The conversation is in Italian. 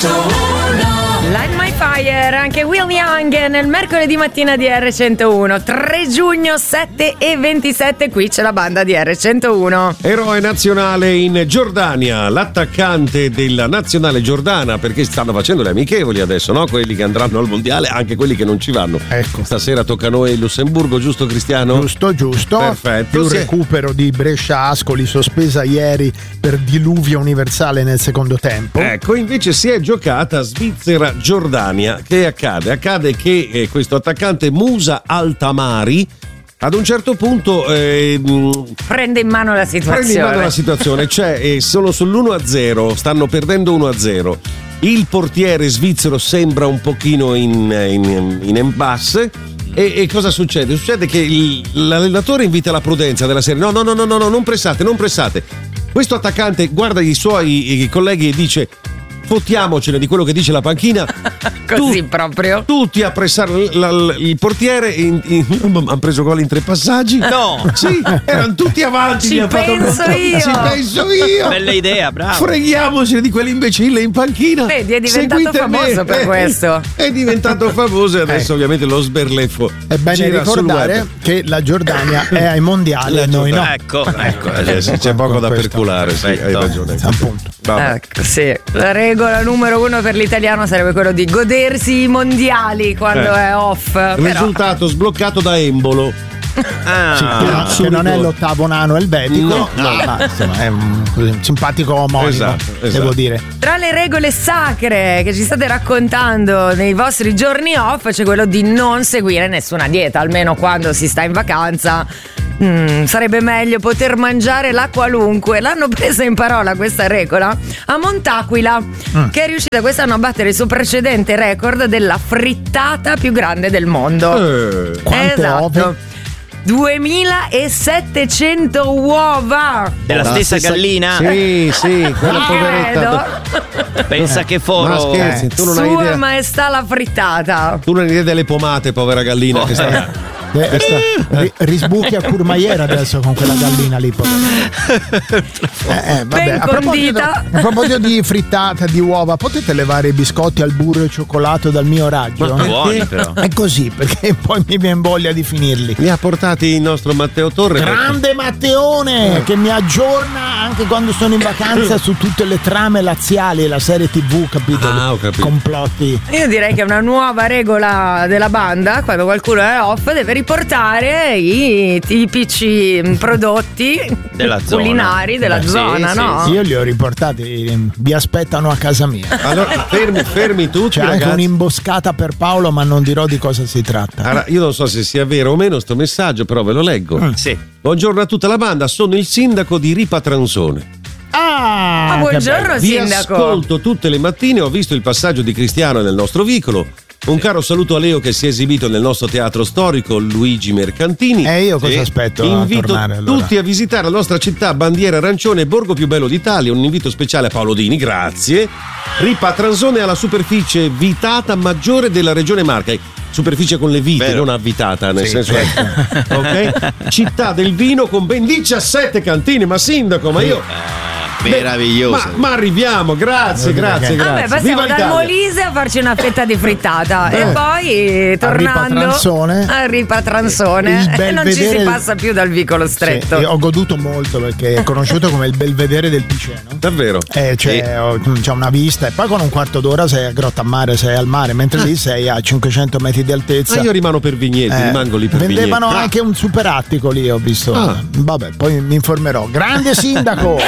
Light My Fire, anche Will Young nel mercoledì mattina di R101, 3 giugno 7:27, qui c'è la banda di R101. Eroe nazionale in Giordania, l'attaccante della nazionale giordana, perché stanno facendo le amichevoli adesso, no? Quelli che andranno al mondiale, anche quelli che non ci vanno. Ecco. Stasera tocca a noi il Lussemburgo, giusto Cristiano? Giusto. Perfetto. Più recupero di Brescia-Ascoli, sospesa ieri per diluvio universale nel secondo tempo. Ecco, invece si è giocata Svizzera-Giordania. Che accade? Accade che questo attaccante Musa Altamari ad un certo punto prende in mano la situazione. Cioè sono sull'1-0, stanno perdendo 1-0. Il portiere svizzero sembra un pochino in impasse. E cosa succede? Succede che l'allenatore invita la prudenza della serie. No, non pressate. Questo attaccante guarda i suoi colleghi e dice: fottiamocene di quello che dice la panchina. Così proprio. Tutti a pressare il portiere. Hanno preso gol in 3 passaggi. No. Sì, erano tutti avanti. Ci penso io. Bella idea, bravo. Freghiamocene di quell'imbecille in panchina. Vedi, è diventato famoso per questo. È diventato famoso e adesso ovviamente lo sberleffo. È bene ricordare che la Giordania è ai mondiali e noi no. Ecco. C'è poco da perculare, sì, hai ragione. Appunto. Ecco, sì. La regola numero 1 per l'italiano sarebbe quello di godersi i mondiali quando è off. Risultato sbloccato da Embolo. Che non è l'8° nano elvetico, ma insomma è un simpatico omonimo, esatto. devo dire. Tra le regole sacre che ci state raccontando nei vostri giorni off c'è quello di non seguire nessuna dieta, almeno quando si sta in vacanza. Sarebbe meglio poter mangiare la qualunque. L'hanno presa in parola questa regola a Montaquila, che è riuscita quest'anno a battere il suo precedente record della frittata più grande del mondo. Quante ove? 2700 uova della stessa gallina? Sì, quella poveretta. Pensa che foro. Ma scherzi, tu non hai Sua idea. Maestà la frittata. Tu non hai idea delle pomate, povera gallina. Che sta... risbuchi a curmaiera adesso con quella gallina lì. Ben condita. A proposito di frittata, di uova, potete levare i biscotti al burro e cioccolato dal mio raggio? Buoni però. È così, perché poi mi viene voglia di finirli. Mi ha portati il nostro Matteo Torre. Grande Matteone, che mi aggiorna anche quando sono in vacanza su tutte le trame laziali, la serie TV, capito? Ho capito. Complotti. Io direi che è una nuova regola della banda: quando qualcuno è off deve riportare i tipici prodotti della culinari della zona, no? Io li ho riportati, vi aspettano a casa mia. Allora, fermi tutti. C'è ragazzi. anche un'imboscata per Paolo, ma non dirò di cosa si tratta. Allora, io non so se sia vero o meno sto messaggio, però ve lo leggo. Sì. Buongiorno a tutta la banda, sono il sindaco di Ripa Transone. Buongiorno Vi sindaco. ascolto tutte le mattine, ho visto il passaggio di Cristiano nel nostro vicolo. Un caro saluto a Leo che si è esibito nel nostro teatro storico Luigi Mercantini. E io cosa aspetto a Invito tornare, allora? tutti a visitare la nostra città, bandiera arancione, borgo più bello d'Italia. Un invito speciale a Paolo Dini, grazie. Ripa Transone ha la superficie vitata maggiore della regione Marca. Superficie con le vite, Vero. non avvitata, nel senso ok? Città del vino con ben 17 cantine, ma sindaco, ma io meraviglioso. Ma arriviamo, grazie. Vabbè, passiamo Viva dal l'Italia. Molise a farci una fetta di frittata e poi tornando a Ripa Transone e non ci si passa più dal vicolo stretto. Sì, ho goduto molto perché è conosciuto come il Belvedere del Piceno. Davvero? C'è una vista e poi con un quarto d'ora sei a Grottammare, sei al mare, mentre lì sei a 500 metri di altezza. Io rimango per Vigneti, rimango lì per Vigneti. Vendevano anche un super attico lì, ho visto. Vabbè, poi mi informerò. Grande sindaco!